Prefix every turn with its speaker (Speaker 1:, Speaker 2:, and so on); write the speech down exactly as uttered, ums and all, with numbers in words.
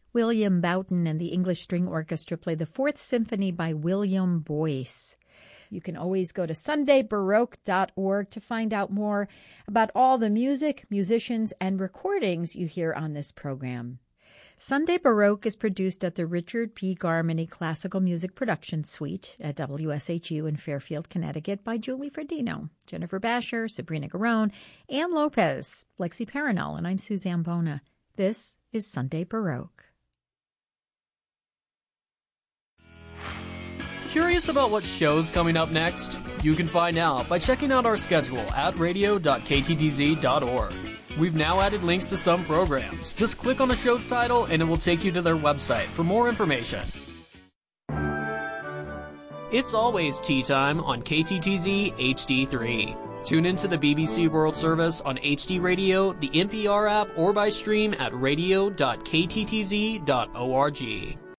Speaker 1: William Boughton and the English String Orchestra play the Fourth Symphony by William Boyce. You can always go to sunday baroque dot org to find out more about all the music, musicians, and recordings you hear on this program. Sunday Baroque is produced at the Richard P. Garmany Classical Music Production Suite at W S H U in Fairfield, Connecticut by Julie Fredino, Jennifer Basher, Sabrina Garone, Ann Lopez, Lexi Paranel, and I'm Suzanne Bona. This is Sunday Baroque.
Speaker 2: Curious about what show's coming up next? You can find out by checking out our schedule at radio dot k t t z dot org. We've now added links to some programs. Just click on the show's title and it will take you to their website for more information. It's always tea time on K T T Z H D three. Tune into the B B C World Service on H D Radio, the N P R app, or by stream at radio dot k t t z dot org.